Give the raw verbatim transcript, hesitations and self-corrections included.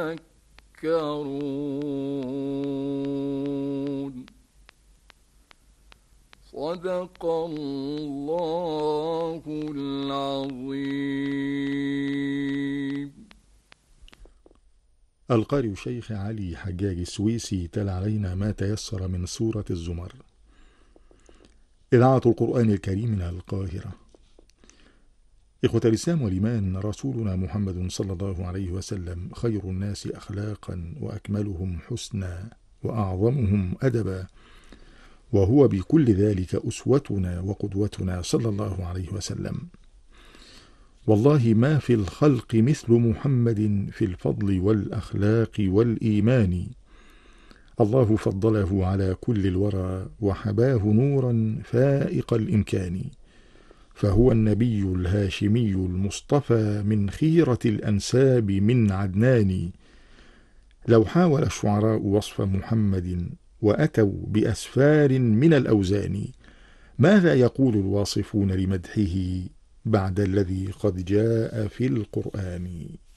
يتفكرون. صدق الله العظيم. القارئ الشيخ علي حجاج السويسي تلا علينا ما تيسر من سورة الزمر. إذاعة القرآن الكريم من القاهرة. إخوة الإسلام والإيمان، رسولنا محمد صلى الله عليه وسلم خير الناس أخلاقا وأكملهم حسنا وأعظمهم أدبا، وهو بكل ذلك أسوتنا وقدوتنا صلى الله عليه وسلم. والله ما في الخلق مثل محمد في الفضل والأخلاق والإيمان. الله فضله على كل الورى وحباه نورا فائق الإمكان، فهو النبي الهاشمي المصطفى من خيرة الأنساب من عدنان. لو حاول الشعراء وصف محمد وأتوا بأسفار من الأوزان، ماذا يقول الواصفون لمدحه بعد الذي قد جاء في القرآن؟